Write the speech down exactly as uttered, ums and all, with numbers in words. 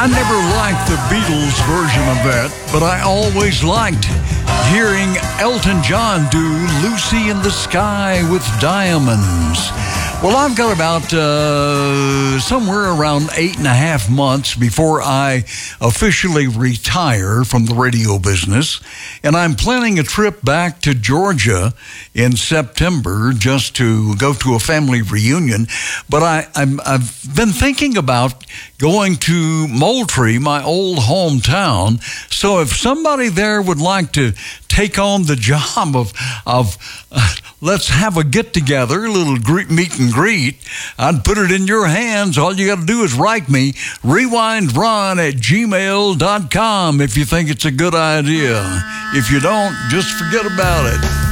I never liked the Beatles version of that, but I always liked hearing Elton John do Lucy in the Sky with Diamonds. Well, I've got about uh, somewhere around eight and a half months before I officially retire from the radio business, and I'm planning a trip back to Georgia in September just to go to a family reunion. But I, I'm, I've been thinking about going to Moultrie, my old hometown. So if somebody there would like to take on the job of of uh, let's have a get together, a little greet, meet and greet, I'd put it in your hands. All you got to do is write me rewindron at gmail dot com if you think it's a good idea. If you don't, just forget about it.